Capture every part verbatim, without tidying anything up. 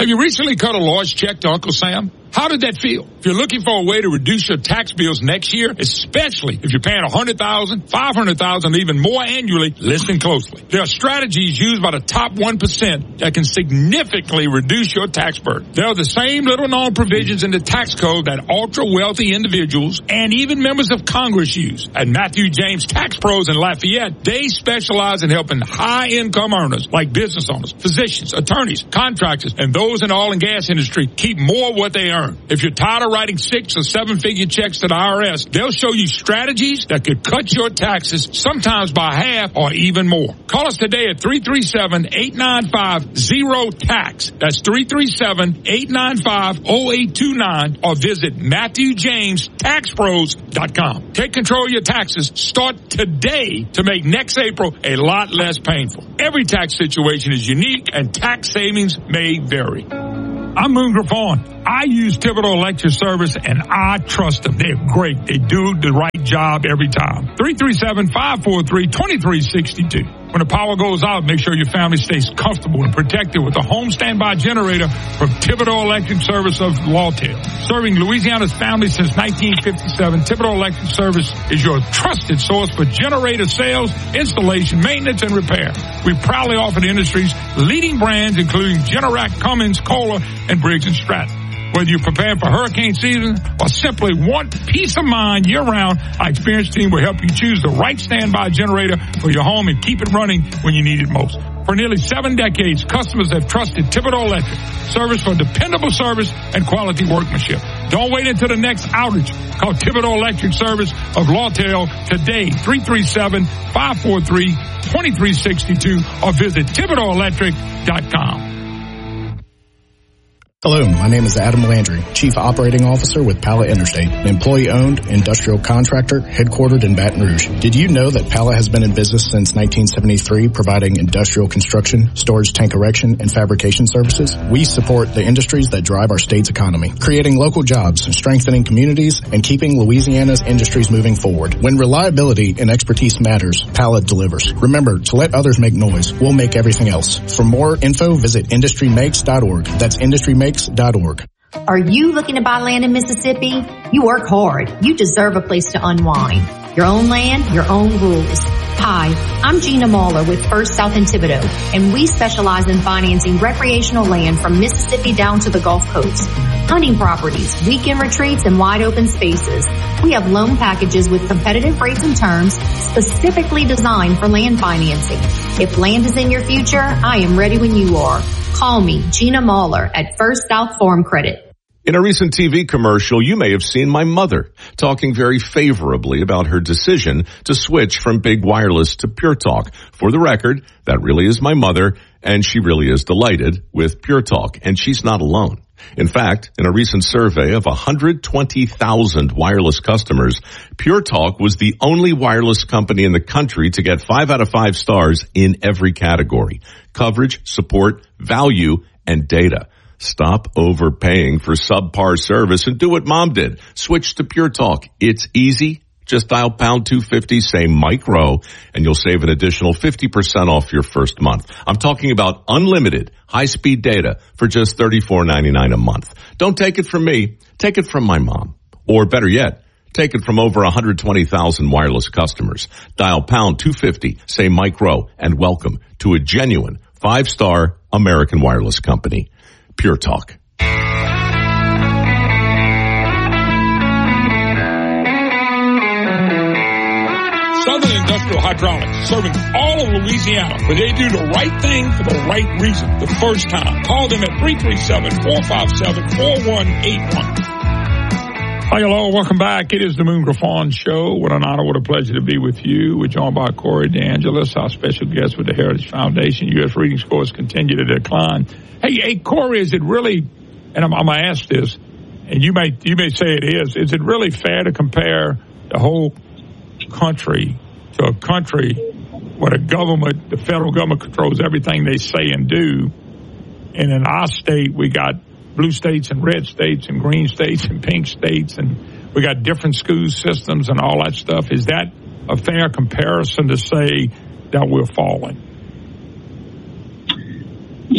Have you recently cut a large check to Uncle Sam? How did that feel? If you're looking for a way to reduce your tax bills next year, especially if you're paying one hundred thousand dollars, five hundred thousand dollars, even more annually, listen closely. There are strategies used by the top one percent that can significantly reduce your tax burden. There are the same little known provisions in the tax code that ultra-wealthy individuals and even members of Congress use. At Matthew James Tax Pros in Lafayette, they specialize in helping high-income earners like business owners, physicians, attorneys, contractors, and those in the oil and gas industry keep more of what they earn. If you're tired of writing six or seven figure checks to the I R S, they'll show you strategies that could cut your taxes sometimes by half or even more. Call us today at three three seven, eight nine five, zero tax. That's three three seven, eight nine five, zero eight two nine or visit Matthew James Tax Pros dot com. Take control of your taxes. Start today to make next April a lot less painful. Every tax situation is unique and tax savings may vary. I'm Moon Griffon. I use Thibodeau Electric Service, and I trust them. They're great. They do the right job every time. three three seven, five four three, two three six two. When the power goes out, make sure your family stays comfortable and protected with a home standby generator from Thibodeau Electric Service of Lawtail. Serving Louisiana's families since nineteen fifty-seven, Thibodeau Electric Service is your trusted source for generator sales, installation, maintenance, and repair. We proudly offer the industry's leading brands, including Generac, Cummins, Kohler, and Briggs and Stratton. Whether you're preparing for hurricane season or simply want peace of mind year-round, our experienced team will help you choose the right standby generator for your home and keep it running when you need it most. For nearly seven decades, customers have trusted Thibodeau Electric Service for dependable service and quality workmanship. Don't wait until the next outage. Call Thibodeau Electric Service of Lawtail today, three three seven, five four three, two three six two, or visit Thibodeau Electric dot com. Hello, my name is Adam Landry, Chief Operating Officer with Pallet Interstate, an employee-owned industrial contractor headquartered in Baton Rouge. Did you know that Pallet has been in business since nineteen seventy-three, providing industrial construction, storage tank erection, and fabrication services? We support the industries that drive our state's economy, creating local jobs, strengthening communities, and keeping Louisiana's industries moving forward. When reliability and expertise matters, Pallet delivers. Remember, to let others make noise, we'll make everything else. For more info, visit industry makes dot org. That's industry makes dot org. Are you looking to buy land in Mississippi? You work hard. You deserve a place to unwind. Your own land, your own rules. Hi, I'm Gina Mahler with First South in Thibodeau, and we specialize in financing recreational land from Mississippi down to the Gulf Coast. Hunting properties, weekend retreats, and wide open spaces. We have loan packages with competitive rates and terms specifically designed for land financing. If land is in your future, I am ready when you are. Call me, Gina Mahler, at First South Farm Credit. In a recent T V commercial, you may have seen my mother talking very favorably about her decision to switch from Big Wireless to Pure Talk. For the record, that really is my mother, and she really is delighted with Pure Talk, and she's not alone. In fact, in a recent survey of one hundred twenty thousand wireless customers, Pure Talk was the only wireless company in the country to get five out of five stars in every category: coverage, support, value, and data. Stop overpaying for subpar service and do what Mom did. Switch to Pure Talk. It's easy. Just dial pound two fifty, say micro, and you'll save an additional fifty percent off your first month. I'm talking about unlimited high-speed data for just thirty-four ninety-nine a month. Don't take it from me. Take it from my mom. Or better yet, take it from over one hundred twenty thousand wireless customers. Dial pound two fifty, say micro, and welcome to a genuine five-star American wireless company. Pure Talk. Southern Industrial Hydraulics, serving all of Louisiana, where they do the right thing for the right reason the first time. Call them at three three seven, four five seven, four one eight one. Hi, hello, welcome back. It is the Moon Griffon Show. What an honor, what a pleasure to be with you. We're joined by Corey DeAngelis, our special guest with the Heritage Foundation. U S reading scores continue to decline. Hey, hey, Corey, is it really, and I'm, I'm going to ask this, and you may you may say it is, is it really fair to compare the whole country to a country where the government, the federal government controls everything they say and do, and in our state we got blue states and red states and green states and pink states, and we got different school systems and all that stuff? Is that a fair comparison to say that we're falling?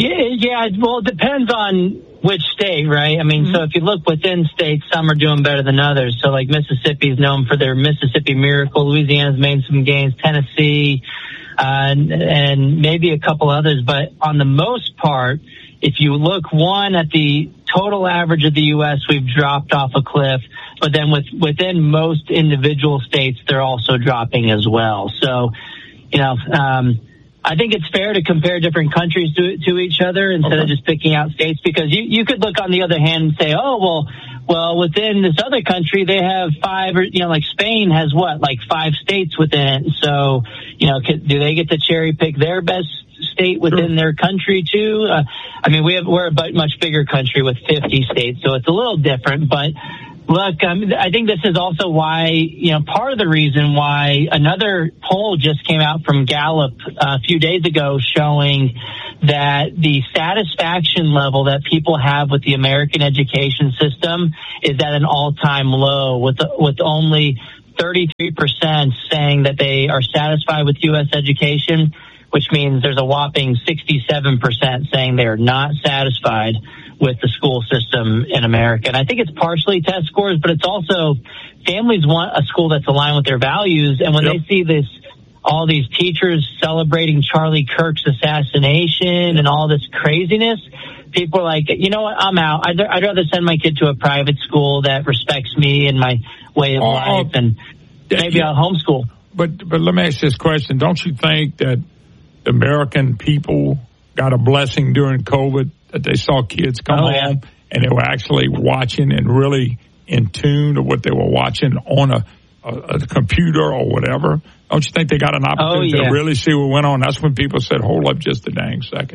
Yeah, yeah. Well, it depends on which state, right? I mean, mm-hmm. so if you look within states, some are doing better than others. So like Mississippi is known for their Mississippi Miracle. Louisiana's made some gains. Tennessee, uh, and, and maybe a couple others. But on the most part, if you look, one, at the total average of the U S, we've dropped off a cliff. But then with, within most individual states, they're also dropping as well. So, you know, um, I think it's fair to compare different countries to to each other instead okay. of just picking out states, because you, you could look on the other hand and say, oh, well, well, within this other country, they have five, or, you know, like Spain has what, like five states within it. So, you know, could, do they get to cherry pick their best state within sure. their country too? Uh, I mean, we have, we're a much bigger country with fifty states, so it's a little different, but look, um, I think this is also why, you know, part of the reason why another poll just came out from Gallup uh, a few days ago showing that the satisfaction level that people have with the American education system is at an all-time low, with with only thirty-three percent saying that they are satisfied with U S education, which means there's a whopping sixty-seven percent saying they are not satisfied with the school system in America. And I think it's partially test scores, but it's also families want a school that's aligned with their values. And when yep. they see this, all these teachers celebrating Charlie Kirk's assassination and all this craziness, people are like, you know what, I'm out. I'd, I'd rather send my kid to a private school that respects me and my way of oh, life, and maybe yeah. I'll homeschool. But, but let me ask this question. Don't you think that the American people got a blessing during COVID, that they saw kids come oh, home yeah. and they were actually watching and really in tune to what they were watching on a, a, a computer or whatever? Don't you think they got an opportunity oh, yeah. to really see what went on? That's when people said, hold up just a dang second.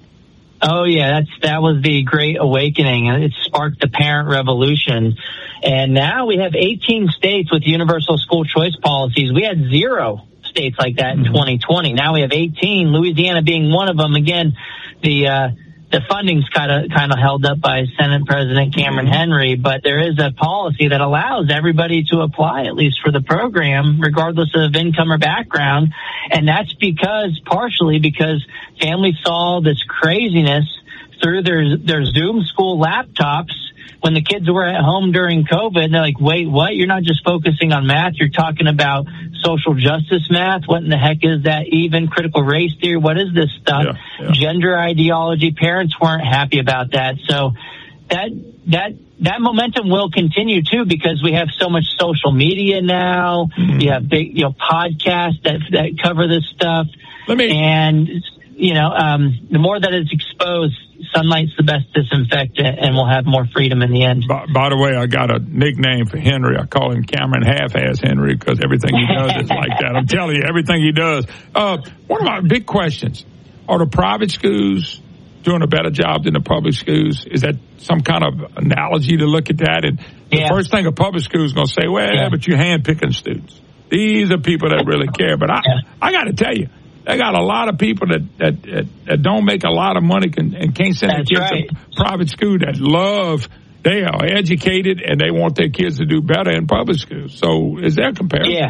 Oh, yeah, that's that was the Great Awakening. It sparked the parent revolution. And now we have eighteen states with universal school choice policies. We had zero states like that in mm-hmm. twenty twenty. Now we have eighteen, Louisiana being one of them. Again, the uh, the funding's kind of kind of held up by Senate President Cameron Henry, but there is a policy that allows everybody to apply, at least for the program, regardless of income or background. And that's because, partially because families saw this craziness through their their Zoom school laptops when the kids were at home during COVID. And they're like, wait, what? You're not just focusing on math. You're talking about social justice math. What in the heck is that even? Critical race theory. What is this stuff? Yeah, yeah. Gender ideology. Parents weren't happy about that. So that, that, that momentum will continue too, because we have so much social media now. Mm-hmm. You have big, you know, podcasts that, that cover this stuff. Let me, and, you know, um, the more that it's exposed, sunlight's the best disinfectant, and we'll have more freedom in the end. By, by the way, I got a nickname for Henry. I call him Cameron Half-Ass Henry, because everything he does is like that. I'm telling you, everything he does. Uh, one of my big questions, are the private schools doing a better job than the public schools? Is that some kind of analogy to look at that? And the yeah. first thing a public school is going to say, well, yeah. but you're handpicking students. These are people that really care. But I, yeah. I got to tell you, they got a lot of people that, that, that, that don't make a lot of money can, and can't send their kids right. to private school that love, they are educated, and they want their kids to do better in public schools. So is there a comparison? Yeah.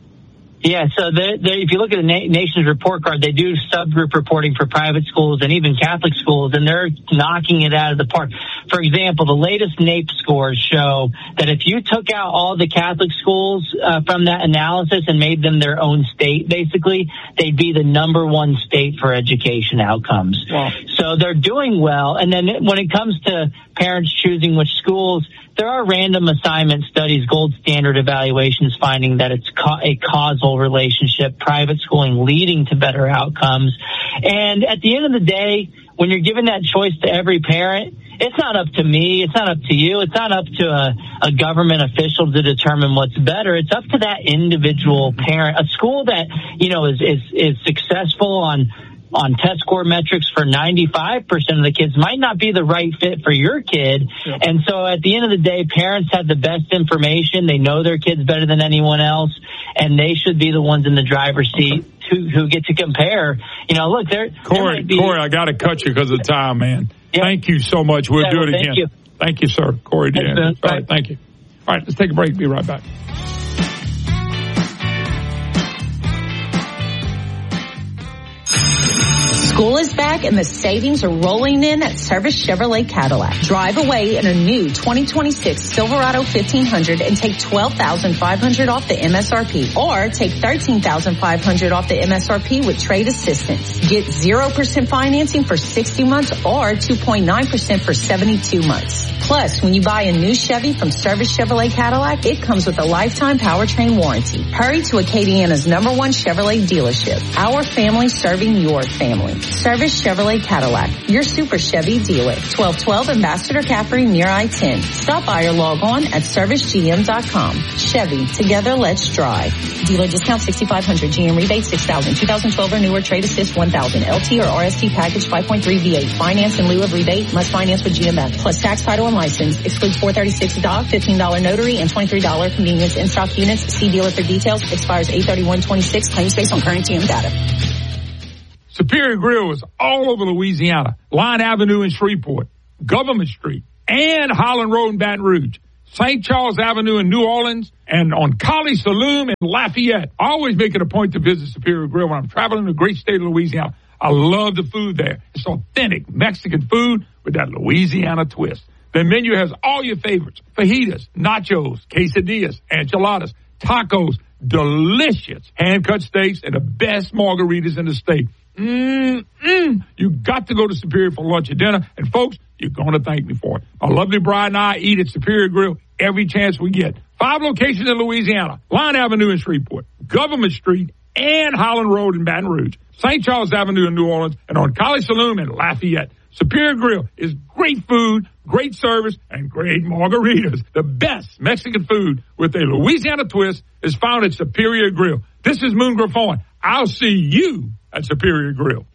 Yeah, so they, they, if you look at the Na- Nation's report card, they do subgroup reporting for private schools and even Catholic schools, and they're knocking it out of the park. For example, the latest NAEP scores show that if you took out all the Catholic schools uh, from that analysis and made them their own state, basically, they'd be the number one state for education outcomes. Wow. So they're doing well. And then when it comes to parents choosing which schools, there are random assignment studies, gold standard evaluations finding that it's ca- a causal relationship, private schooling leading to better outcomes. And at the end of the day, when you're giving that choice to every parent, it's not up to me. It's not up to you. It's not up to a, a government official to determine what's better. It's up to that individual parent. A school that, you know, is, is, is successful on on test score metrics for ninety-five percent of the kids might not be the right fit for your kid. Yeah. And so at the end of the day, parents have the best information. They know their kids better than anyone else, and they should be the ones in the driver's seat okay. who, who get to compare. You know, look, there, Corey, there be, Corey, I got to cut you because of time, man. Yeah. Thank you so much. We'll yeah, do well, it thank again. You. Thank you, sir. Corey Dan. All right, right, thank you. All right, let's take a break. Be right back. School is back and the savings are rolling in at Service Chevrolet Cadillac. Drive away in a new twenty twenty-six Silverado fifteen hundred and take twelve thousand five hundred dollars off the M S R P, or take thirteen thousand five hundred dollars off the M S R P with trade assistance. Get zero percent financing for sixty months or two point nine percent for seventy-two months. Plus, when you buy a new Chevy from Service Chevrolet Cadillac, it comes with a lifetime powertrain warranty. Hurry to Acadiana's number one Chevrolet dealership. Our family serving your family. Service Chevrolet Cadillac, your super Chevy dealer. twelve twelve Ambassador Caffrey near I ten. Stop by or log on at service g m dot com. Chevy, together let's drive. Dealer discount sixty-five hundred, G M rebate six thousand, two thousand twelve or newer, trade assist one thousand, L T or R S T package five point three V eight. Finance in lieu of rebate, must finance with G M F. Plus tax, title, and license. Excludes four thirty-six D A, fifteen dollars notary, and twenty-three dollars convenience in stock units. See dealer for details. Expires eight thirty-one twenty-six. Claims based on current T M data. Superior Grill is all over Louisiana. Line Avenue in Shreveport, Government Street, and Holland Road in Baton Rouge. Saint Charles Avenue in New Orleans, and on College Saloon in Lafayette. I always make it a point to visit Superior Grill when I'm traveling the great state of Louisiana. I love the food there. It's authentic Mexican food with that Louisiana twist. The menu has all your favorites: fajitas, nachos, quesadillas, enchiladas, tacos, delicious hand-cut steaks, and the best margaritas in the state. Mm-mm. You got to go to Superior for lunch or dinner, and folks, you're going to thank me for it. My lovely bride and I eat at Superior Grill every chance we get. Five locations in Louisiana: Line Avenue in Shreveport, Government Street, and Holland Road in Baton Rouge, Saint Charles Avenue in New Orleans, and on College Saloon in Lafayette. Superior Grill is great food, great service, and great margaritas. The best Mexican food with a Louisiana twist is found at Superior Grill. This is Moon Griffon. I'll see you at Superior Grill.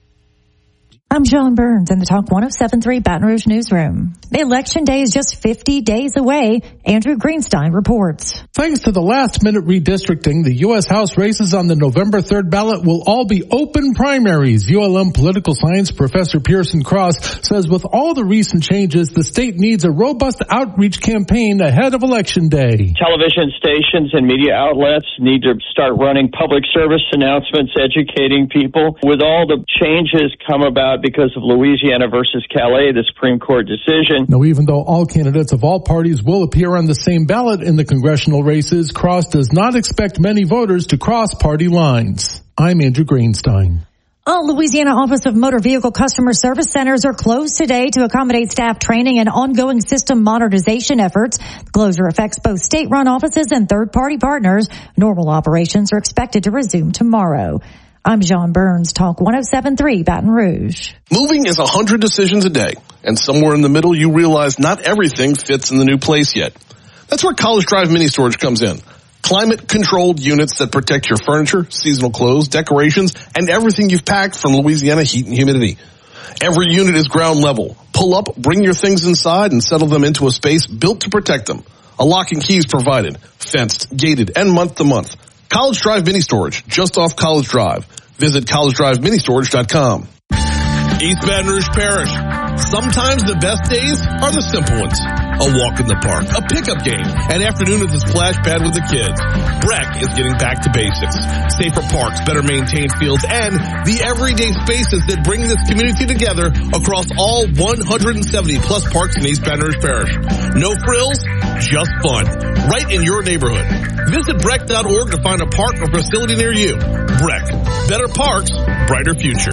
I'm John Burns in the Talk one oh seven point three Baton Rouge Newsroom. The election day is just fifty days away. Andrew Greenstein reports. Thanks to the last-minute redistricting, the U S House races on the November third ballot will all be open primaries. U L M political science professor Pearson Cross says with all the recent changes, the state needs a robust outreach campaign ahead of Election Day. Television stations and media outlets need to start running public service announcements, educating people. With all the changes come about because of Louisiana versus Calais, the Supreme Court decision. Now, even though all candidates of all parties will appear on the same ballot in the congressional races, Cross does not expect many voters to cross party lines. I'm Andrew Greenstein. All Louisiana Office of Motor Vehicle Customer Service Centers are closed today to accommodate staff training and ongoing system modernization efforts. The closure affects both state-run offices and third-party partners. Normal operations are expected to resume tomorrow. I'm John Burns, Talk one oh seven point three Baton Rouge. Moving is a hundred decisions a day, and somewhere in the middle you realize not everything fits in the new place yet. That's where College Drive Mini Storage comes in. Climate-controlled units that protect your furniture, seasonal clothes, decorations, and everything you've packed from Louisiana heat and humidity. Every unit is ground level. Pull up, bring your things inside, and settle them into a space built to protect them. A lock and key is provided, fenced, gated, and month to month. College Drive Mini Storage, just off College Drive. Visit college drive mini storage dot com. East Baton Rouge Parish. Sometimes the best days are the simple ones. A walk in the park, a pickup game, an afternoon at the splash pad with the kids. Breck is getting back to basics. Safer parks, better maintained fields, and the everyday spaces that bring this community together across all one hundred seventy plus parks in East Baton Rouge Parish. No frills, just fun. Right in your neighborhood. Visit breck dot org to find a park or facility near you. Breck. Better parks, brighter future.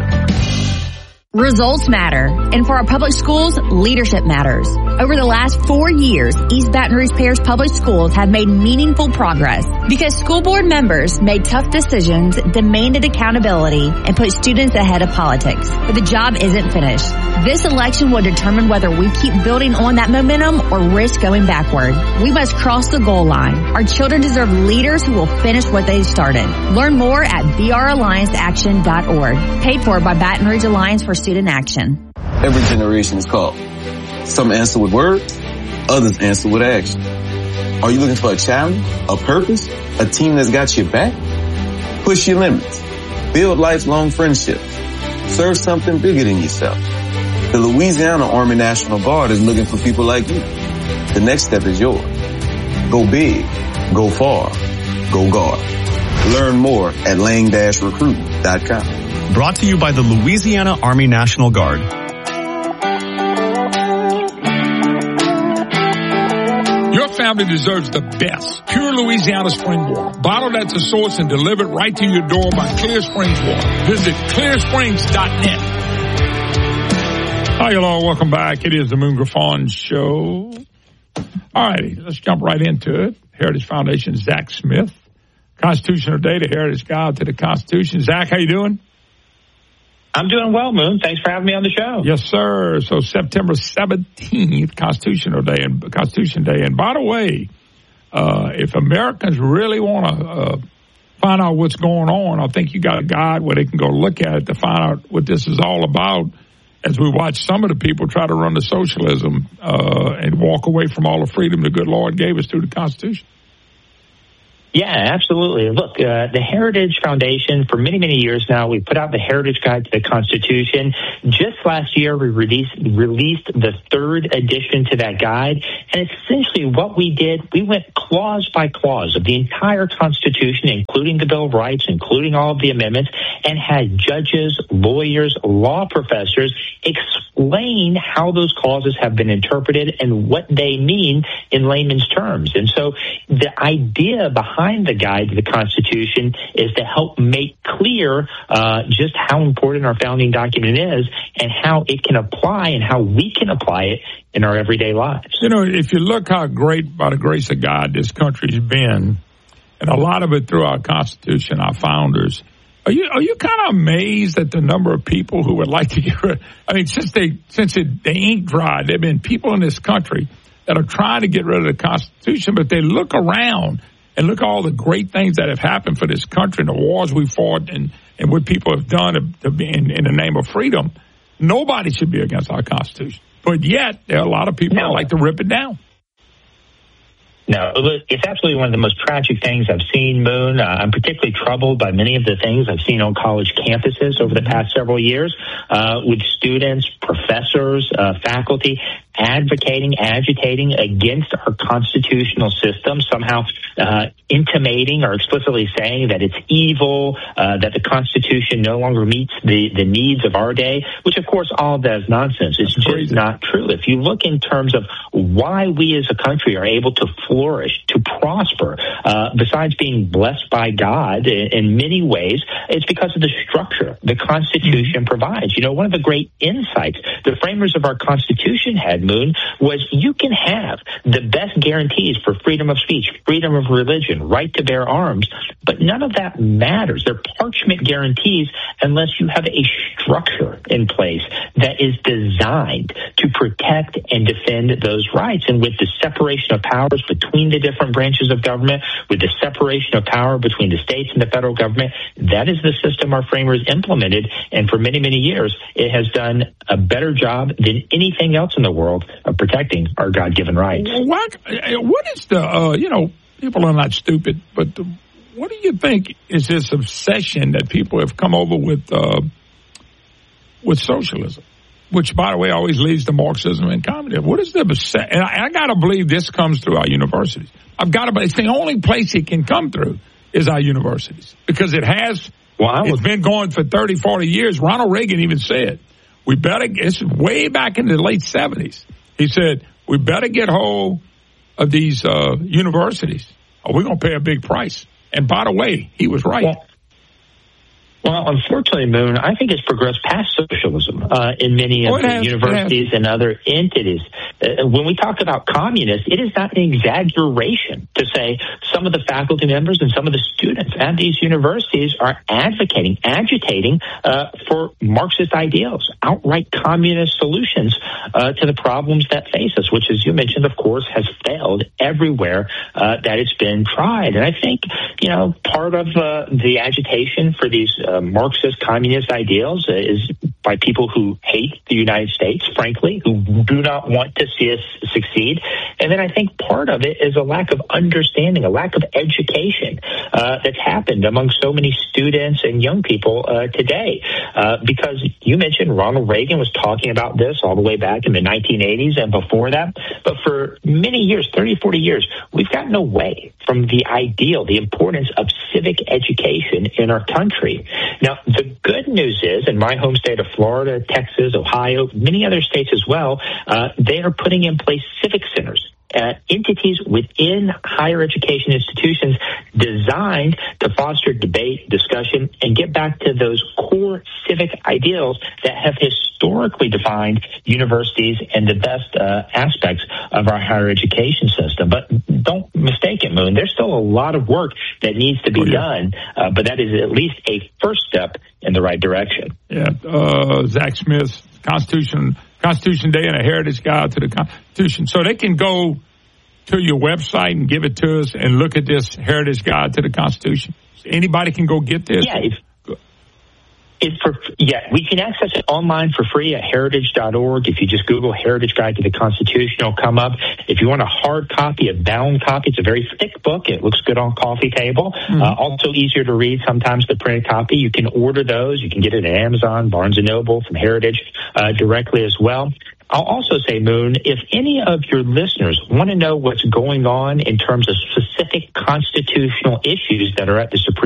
Results matter, and for our public schools, leadership matters. Over the last four years, East Baton Rouge Parish Public Schools have made meaningful progress because school board members made tough decisions, demanded accountability, and put students ahead of politics. But the job isn't finished. This election will determine whether we keep building on that momentum or risk going backward. We must cross the goal line. Our children deserve leaders who will finish what they started. Learn more at b r alliance action dot org. Paid for by Baton Rouge Alliance for Student Action. Every generation is called. Some answer with words, others answer with action. Are you looking for a challenge, a purpose, a team that's got your back? Push your limits. Build lifelong friendships. Serve something bigger than yourself. The Louisiana Army National Guard is looking for people like you. The next step is yours. Go big, go far, go guard. Learn more at lang dash recruiting dot com. Brought to you by the Louisiana Army National Guard. Your family deserves the best. Pure Louisiana spring water. Bottled at the source and delivered right to your door by Clear Springs Water. Visit clear springs dot net. Hi, hello. Welcome back. It is the Moon Griffon Show. All righty. Let's jump right into it. Heritage Foundation, Zach Smith. Constitutional Day, the Heritage Guide to the Constitution. Zach, how you doing? I'm doing well, Moon. Thanks for having me on the show. Yes, sir. So September seventeenth, Constitutional Day, and Constitution Day. And by the way, uh, if Americans really want to uh, find out what's going on, I think you got a guide where they can go look at it to find out what this is all about. As we watch some of the people try to run the socialism uh, and walk away from all the freedom the good Lord gave us through the Constitution. Yeah, absolutely. Look, uh, the Heritage Foundation, for many, many years now, we put out the Heritage Guide to the Constitution. Just last year, we released, released the third edition to that guide. And essentially what we did, we went clause by clause of the entire Constitution, including the Bill of Rights, including all of the amendments, and had judges, lawyers, law professors explain how those clauses have been interpreted and what they mean in layman's terms. And so the idea behind the guide to the Constitution is to help make clear uh, just how important our founding document is and how it can apply and how we can apply it in our everyday lives. You know, if you look how great, by the grace of God, this country's been, and a lot of it through our Constitution, our founders, are you are you kind of amazed at the number of people who would like to get rid? I mean, since they since it, the ink dried, there have been people in this country that are trying to get rid of the Constitution, but they look around and look at all the great things that have happened for this country and the wars we fought and, and what people have done to, to in, in the name of freedom. Nobody should be against our Constitution. But yet, there are a lot of people no. that like to rip it down. No, it's absolutely one of the most tragic things I've seen, Moon. Uh, I'm particularly troubled by many of the things I've seen on college campuses over the past several years uh, with students, professors, uh, faculty advocating, agitating against our constitutional system, somehow uh, intimating or explicitly saying that it's evil, uh, that the Constitution no longer meets the, the needs of our day, which, of course, all of that is nonsense. It's just Crazy. not true. If you look in terms of why we as a country are able to flourish, to prosper, uh, besides being blessed by God in, in many ways, it's because of the structure the Constitution mm-hmm. provides. You know, one of the great insights the framers of our Constitution had, Moon, was you can have the best guarantees for freedom of speech, freedom of religion, right to bear arms, but none of that matters. They're parchment guarantees unless you have a structure in place that is designed to protect and defend those rights. And with the separation of powers between the different branches of government, with the separation of power between the states and the federal government, that is the system our framers implemented. And for many, many years, it has done a better job than anything else in the world of protecting our God-given rights. What, what is the, uh, you know, people are not stupid, but the, what do you think is this obsession that people have come over with, uh, with socialism? Which, by the way, always leads to Marxism and communism. What is the obsession? And I, I got to believe this comes through our universities. I've got to believe it's the only place it can come through is our universities because it has. Well, it's been going for thirty, forty years. Ronald Reagan even said, we better, it's way back in the late seventies. He said, we better get hold of these uh, universities or we're going to pay a big price. And by the way, he was right. Well, Well, unfortunately, Moon, I think it's progressed past socialism uh, in many of oh, the has, universities and other entities. Uh, when we talk about communists, it is not an exaggeration to say some of the faculty members and some of the students at these universities are advocating, agitating uh, for Marxist ideals, outright communist solutions uh, to the problems that face us, which, as you mentioned, of course, has failed everywhere uh, that it's been tried. And I think, you know, part of uh, the agitation for these uh, Marxist communist ideals is by people who hate the United States, frankly, who do not want to see us succeed. And then I think part of it is a lack of understanding, a lack of education uh, that's happened among so many students and young people uh, today. Uh, because you mentioned Ronald Reagan was talking about this all the way back in the nineteen eighties and before that. But for many years, thirty, forty years, we've gotten away from the ideal, the importance of civic education in our country. Now, the good news is, in my home state of Florida, Texas, Ohio, many other states as well, uh, they are putting in place civic centers. Uh, entities within higher education institutions designed to foster debate, discussion, and get back to those core civic ideals that have historically defined universities and the best uh, aspects of our higher education system. But don't mistake it, Moon. There's still a lot of work that needs to be oh, yeah. done, uh, but that is at least a first step in the right direction. Yeah, uh, Zach Smith, Constitution Constitution Day and a Heritage Guide to the Constitution. So they can go to your website and give it to us and look at this Heritage Guide to the Constitution. Anybody can go get this? Yeah, if, if for, yeah, we can access it online for free at heritage dot org. If you just Google Heritage Guide to the Constitution, it'll come up. If you want a hard copy, a bound copy, it's a very thick book. It looks good on coffee table. Mm-hmm. Uh, also easier to read sometimes the printed copy. You can order those. You can get it at Amazon, Barnes and Noble, from Heritage uh, directly as well. I'll also say, Moon, if any of your listeners want to know what's going on in terms of specific constitutional issues that are at the Supreme